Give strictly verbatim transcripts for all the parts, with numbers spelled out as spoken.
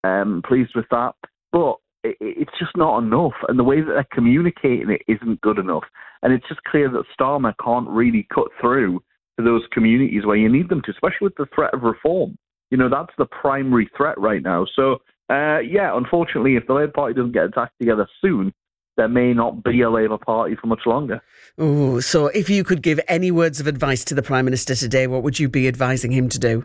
Um, pleased with that. But it, it's just not enough. And the way that they're communicating it isn't good enough. And it's just clear that Starmer can't really cut through to those communities where you need them to, especially with the threat of reform. You know, that's the primary threat right now. So, uh, yeah, unfortunately, if the Labour Party doesn't get its act together soon, there may not be a Labour Party for much longer. Ooh, so if you could give any words of advice to the Prime Minister today, what would you be advising him to do?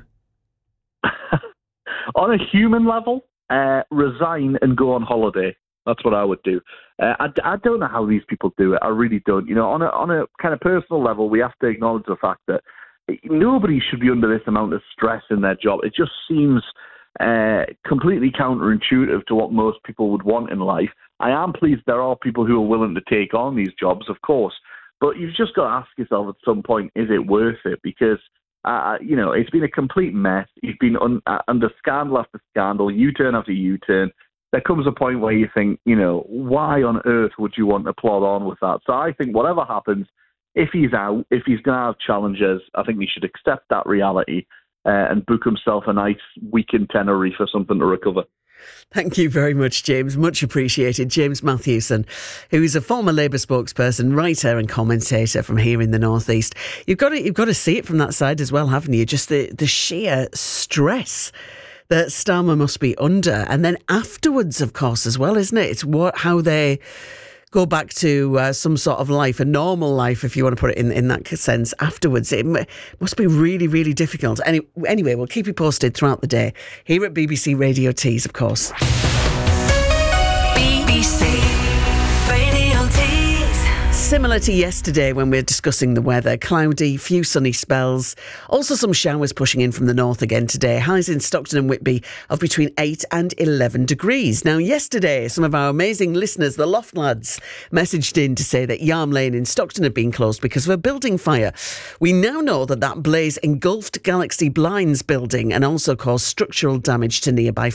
On a human level, uh, resign and go on holiday. That's what I would do. Uh, I, I don't know how these people do it. I really don't. You know, on a, on a kind of personal level, we have to acknowledge the fact that nobody should be under this amount of stress in their job. It just seems uh, completely counterintuitive to what most people would want in life. I am pleased there are people who are willing to take on these jobs, of course. But you've just got to ask yourself at some point, is it worth it? Because, uh, you know, it's been a complete mess. You've been un- uh, under scandal after scandal, U-turn after U-turn. There comes a point where you think, you know, why on earth would you want to plod on with that? So I think whatever happens, if he's out, if he's going to have challenges, I think he should accept that reality uh, and book himself a nice week in Tenerife or something to recover. Thank you very much, James. Much appreciated. James Matthewson, who is a former Labour spokesperson, writer and commentator from here in the North East. You've got to, you've got to see it from that side as well, haven't you? Just the, the sheer stress that Starmer must be under. And then afterwards, of course, as well, isn't it? It's what how they go back to uh, some sort of life, a normal life, if you want to put it in, in that sense, afterwards. It m- must be really, really difficult. Any, anyway, we'll keep you posted throughout the day here at B B C Radio Tees, of course. B B C Radio Tees. Similar to yesterday when we were discussing the weather, cloudy, few sunny spells. Also some showers pushing in from the north again today. Highs in Stockton and Whitby of between eight and eleven degrees. Now, yesterday, some of our amazing listeners, the Loft Lads, messaged in to say that Yarm Lane in Stockton had been closed because of a building fire. We now know that that blaze engulfed Galaxy Blinds building and also caused structural damage to nearby